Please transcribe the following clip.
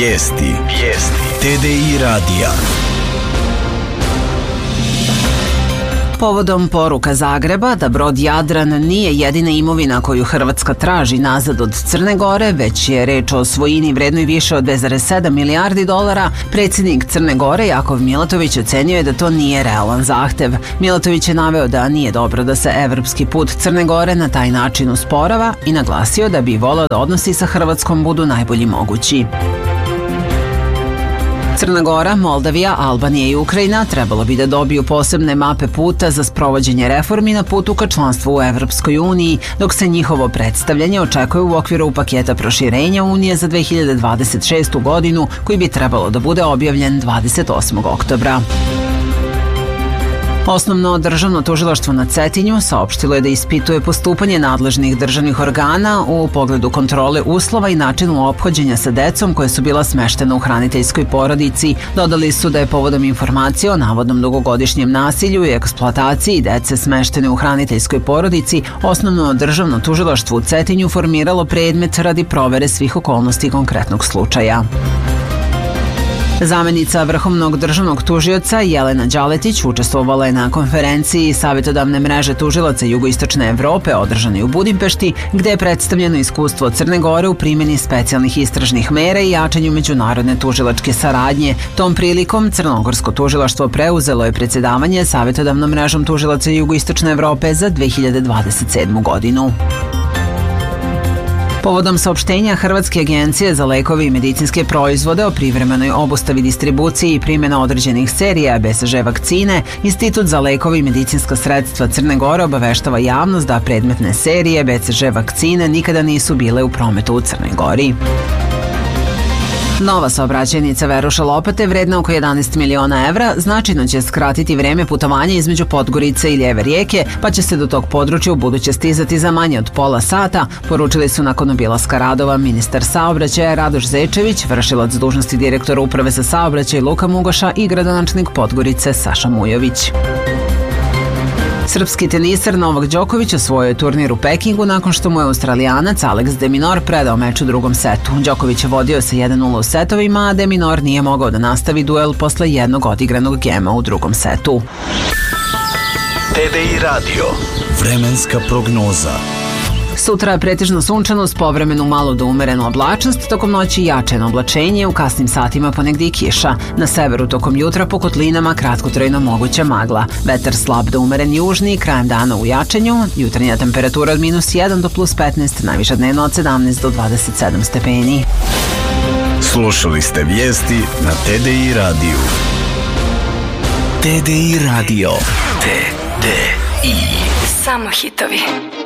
Vijesti TDI radija. Povodom poruka Zagreba da brod Jadran nije jedina imovina koju Hrvatska traži nazad od Crne Gore, već je reč o svojini vrednoj više od 2,7 milijardi dolara, predsjednik Crne Gore Jakov Milatović ocenio je da to nije realan zahtev. Milatović je naveo da nije dobro da se evropski put Crne Gore na taj način usporava i naglasio da bi voleo da odnosi sa Hrvatskom budu najbolji mogući. Crna Gora, Moldavija, Albanija i Ukrajina trebalo bi da dobiju posebne mape puta za sprovođenje reformi na putu ka članstvu u Evropskoj uniji, dok se njihovo predstavljanje očekuje u okviru paketa proširenja Unije za 2026. godinu, koji bi trebalo da bude objavljen 28. oktobra. Osnovno državno tužilaštvo na Cetinju saopštilo je da ispituje postupanje nadležnih državnih organa u pogledu kontrole uslova i načinu ophođenja sa decom koje su bila smeštena u hraniteljskoj porodici. Dodali su da je povodom informacije o navodnom dugogodišnjem nasilju i eksploataciji dece smeštene u hraniteljskoj porodici, osnovno državno tužilaštvo u Cetinju formiralo predmet radi provere svih okolnosti konkretnog slučaja. Zamenica vrhovnog državnog tužioca Jelena Đaletić učestvovala je na konferenciji Savjetodavne mreže tužilaca Jugoistočne Evrope održanoj u Budimpešti, gde je predstavljeno iskustvo Crne Gore u primjeni specijalnih istražnih mera i jačanju međunarodne tužilačke saradnje. Tom prilikom Crnogorsko tužilaštvo preuzelo je predsjedavanje Savjetodavnom mrežom tužilaca Jugoistočne Evrope za 2027. godinu. Povodom saopštenja Hrvatske agencije za lekove i medicinske proizvode o privremenoj obustavi distribucije i primjena određenih serija BCG vakcine, Institut za lekove i medicinska sredstva Crne Gore obaveštava javnost da predmetne serije BCG vakcine nikada nisu bile u prometu u Crnoj Gori. Nova saobraćajnica Veruša Lopate, vredna oko 11 miliona evra, značajno će skratiti vreme putovanja između Podgorice i Lijeve rijeke, pa će se do tog područja u buduće stizati za manje od pola sata, poručili su nakon obilaska radova ministar saobraćaja Radoš Zečević, vršilac dužnosti direktora Uprave za saobraćaj Luka Mugoša i gradonačelnik Podgorice Saša Mujović. Srpski teniser Novak Đoković osvojio je turnir u Pekingu nakon što mu je Australijanac Alex de Minaur predao meč u drugom setu. Đoković je vodio sa 1:0 u setovima, a de Minaur nije mogao da nastavi duel posle jednog odigranog gema u drugom setu. TDI radio. Vremenska prognoza. Sutra je pretežno sunčano s povremenu malo do umerenu oblačnost, tokom noći jačeno oblačenje, u kasnim satima ponegdje i kiša. Na severu tokom jutra po kotlinama kratkotrajno moguća magla. Vetar slab do umeren južni, krajem dana u jačanju, jutarnja temperatura od -1 do +15, najviša dnevno od 17 do 27 stepeni. Slušali ste vijesti na TDI radiju. TDI radio. TDI. Samo hitovi.